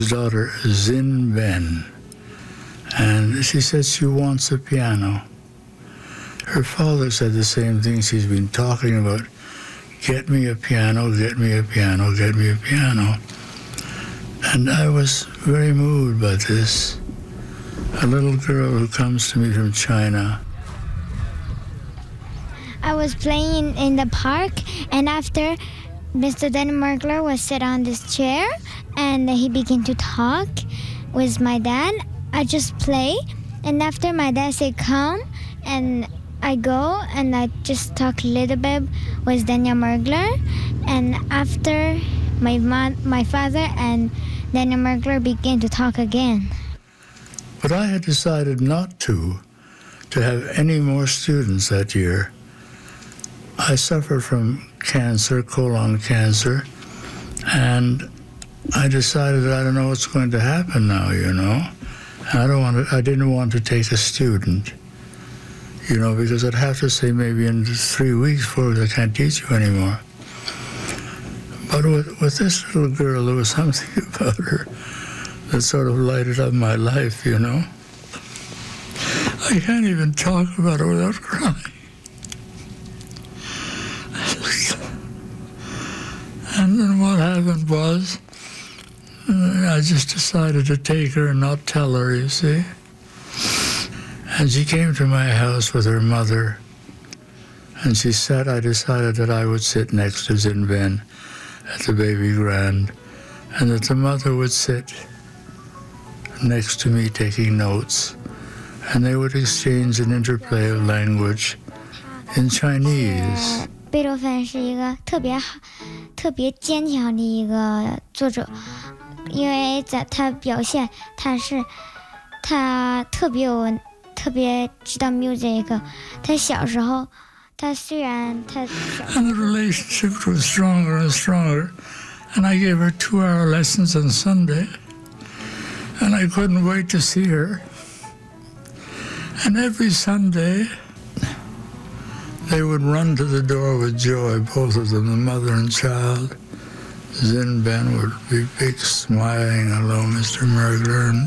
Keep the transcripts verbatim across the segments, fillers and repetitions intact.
daughter, Xin Ben, and she said she wants a piano. Her father said the same thing. She's been talking about, get me a piano, get me a piano, get me a piano. And I was very moved by this. A little girl who comes to me from China. I was playing in the park, and after Mister Denmarkler was sit on this chair, and he began to talk with my dad. I just play, and after my dad said come, and I go and I just talk a little bit with Daniel Mergler, and after my mom, my father and Daniel Mergler began to talk again. But I had decided not to, to have any more students that year. I suffered from cancer, colon cancer, and I decided I don't know what's going to happen now, you know. I don't want to, I didn't want to take a student, you know, because I'd have to say maybe in three weeks, four weeks, I can't teach you anymore. But with, with this little girl, there was something about her that sort of lighted up my life, you know. I can't even talk about her without crying. And then what happened was, I just decided to take her and not tell her, you see. And she came to my house with her mother, and she sat, I decided that I would sit next to Xin Ben at the baby grand, and that the mother would sit next to me taking notes, and they would exchange an interplay of language in Chinese. 贝多芬是一个特别好、特别坚强的一个作者，因为在他表现，他是他特别有、特别知道 music。他小时候，他虽然他。 And the relationship grew stronger and stronger, and I gave her two-hour lessons on Sunday, and I couldn't wait to see her. And every Sunday, they would run to the door with joy, both of them, the mother and child. Xin Ben would be big, smiling, hello, Mister Mergler, and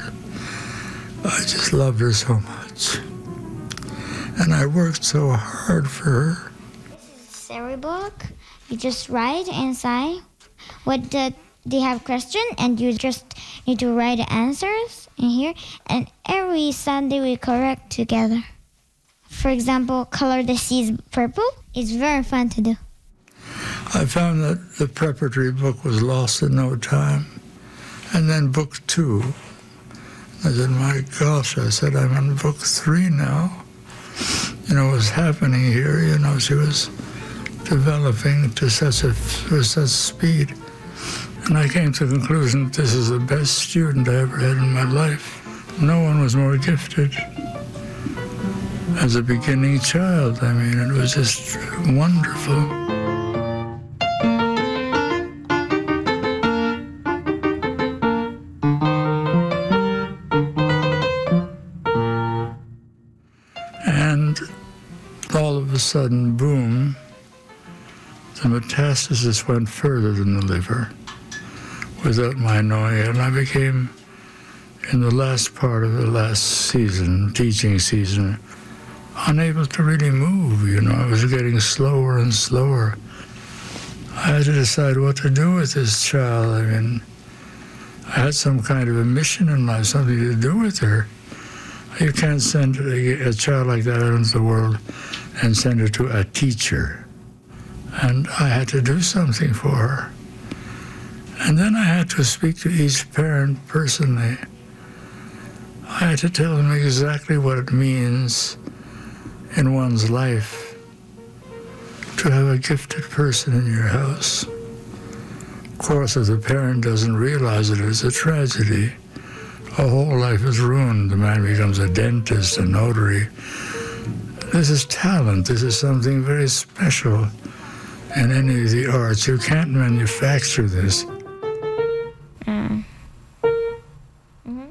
I just loved her so much. And I worked so hard for her. This is a book. You just write inside what the, they have question, and you just need to write the answers in here. And every Sunday we correct together. For example, color the seeds purple. It's very fun to do. I found that the preparatory book was lost in no time. And then book two. I said, my gosh, I said, I'm on book three now. You know, what's happening here, you know, she was developing to such a, with such speed. And I came to the conclusion that this is the best student I ever had in my life. No one was more gifted. As a beginning child, I mean, it was just wonderful. And all of a sudden, boom, the metastasis went further than the liver without my knowing it. And I became, in the last part of the last season, teaching season, unable to really move, you know. I was getting slower and slower. I had to decide what to do with this child. I mean, I had some kind of a mission in life, something to do with her. You can't send a, a child like that out into the world and send her to a teacher. And I had to do something for her. And then I had to speak to each parent personally. I had to tell them exactly what it means in one's life to have a gifted person in your house. Of course, if the parent doesn't realize it, it's a tragedy. A whole life is ruined. The man becomes a dentist, a notary. This is talent. This is something very special in any of the arts. You can't manufacture this. Mm. Mm-hmm.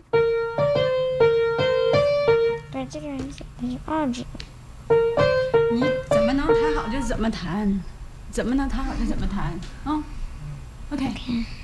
对，这个人是二指。 你怎么能弹好就怎么弹，怎么能弹好就怎么弹啊 ？OK。Okay.